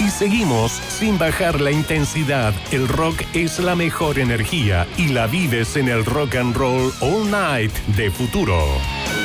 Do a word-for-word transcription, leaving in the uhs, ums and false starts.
y seguimos sin bajar la intensidad. El rock es la mejor energía y la vives en el Rock and Roll All Night de Futuro.